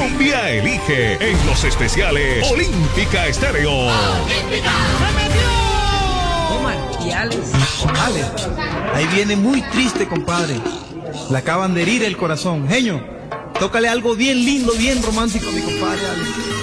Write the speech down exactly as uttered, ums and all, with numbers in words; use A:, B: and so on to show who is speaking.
A: Colombia elige en los especiales Olímpica Estéreo.
B: ¡Olímpica! ¡Se metió!
C: Omar y Alex. Alex, ahí viene muy triste, compadre. Le acaban de herir el corazón. Genio, tócale algo bien lindo, bien romántico a mi compadre Alex.